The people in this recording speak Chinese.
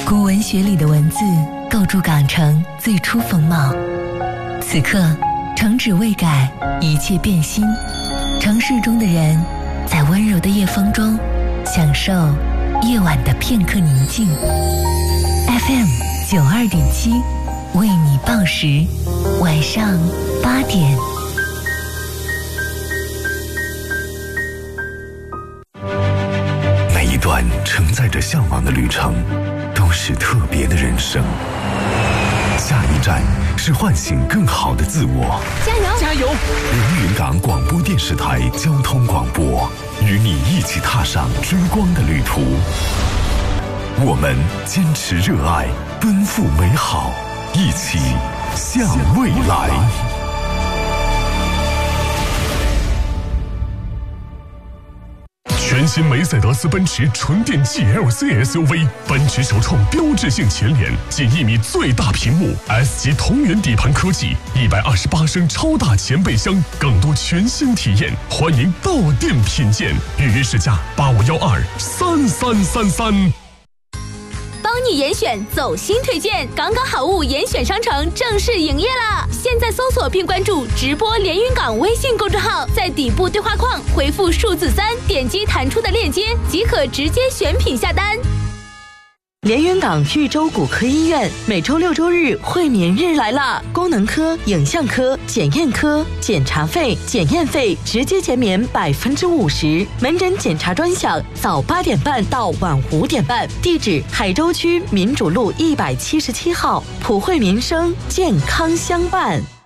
古文学里的文字构筑港城最初风貌。此刻，城址未改，一切变新。城市中的人，在温柔的夜风中，享受夜晚的片刻宁静。FM 92.7，为你报时，晚上8点。 每一段承载着向往的旅程，都是特别的人生。下一站是唤醒更好的自我。 加油！ 加油！ 连云港广播电视台交通广播，与你一起踏上追光的旅途。我们坚持热爱，奔赴美好，一起向未来。 全新梅赛德斯奔驰纯电 GLC SUV， 奔驰首创标志性前脸，近1米最大屏幕 ，S 级同源底盘科技，128升超大前备箱，更多全新体验，欢迎到店品鉴，预约试驾85123333。 帮你严选走心推荐，港港好物严选商城正式营业了！现在搜索并关注直播连云港微信公众号，在底部对话框回复数字3，点击弹出的链接即可直接选品下单。 连云港豫州骨科医院每周6周日惠民日来了，功能科、影像科、检验科检查费、检验费直接减免50%，门诊检查专享，早8点半到晚5点半。地址：海州区民主路177号，普惠民生，健康相伴。